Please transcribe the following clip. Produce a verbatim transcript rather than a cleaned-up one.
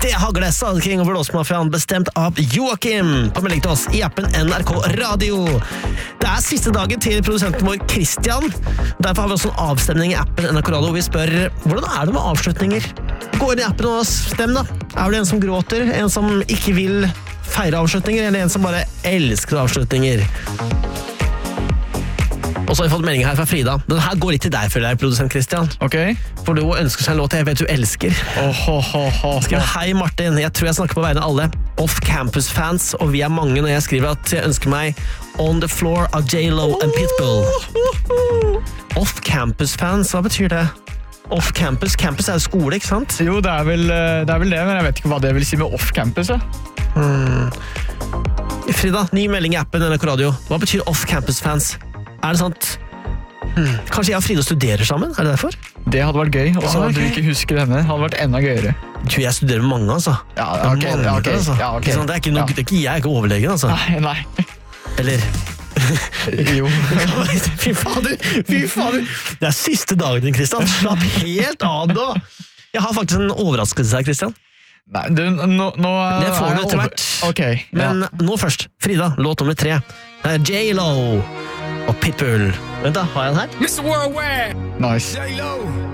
Det hagler Sad King over Låsmafiaen, bestemt av Joakim på melding til oss i appen N R K Radio. Det er siste dagen til produsenten vår Christian. Derfor har vi også en avstemning i appen N R K Radio. Vi spør, hvordan er det med avslutninger? Gå inn i appen og stem da. Er det en som gråter, en som ikke vil feire avslutninger, eller en som bare elsker avslutninger? Og så har vi fått melding her fra Frida. Den her går litt til deg, føler jeg, produsent Christian. Ok. For du ønsker seg en låt jeg vet du elsker. Oh, oh, oh, oh. Skriver, hei Martin, jeg tror jeg snakker på vegne av alle Off-Campus-fans, og vi er mange når jeg skriver at jeg ønsker meg On the Floor av J-Lo and Pitbull. Off-Campus-fans, hva betyr det? Off-campus, campus er jo skole, ikke sant? Jo, det er, vel, det er vel det, men jeg vet ikke hva det vil si med off-campus. Ja. Hmm. Frida, ny melding i appen N R K Radio. Hva betyr off-campus-fans? Er det sant? Hmm. Kanskje jeg og Frida studerer sammen? Er det derfor? Det hadde vært gøy, og så Ah, hadde ok. du ikke husket henne. Det hadde vært enda gøyere. Du, jeg studerer med mange, altså. Ja, Det er ok, mange, ja, ok, altså. ja, ok. Ikke sant? Det er ikke noe, Ja. det er ikke, jeg er ikke overlegen, altså. Nei, nei. Eller... Jo. Fy fader, fy fader. Det er siste dagen din, Christian. Slapp helt av nå. Jeg har faktisk en overraskelse her, Christian. Nei, du, nå, nå Det får er du jeg etter over- hvert. Ok, Men ja. nå først, Frida, låt nummer tre. Det er J-Lo og Pitbull. Vent da, har jeg den her? mister Worldwide, Nice. J-Lo.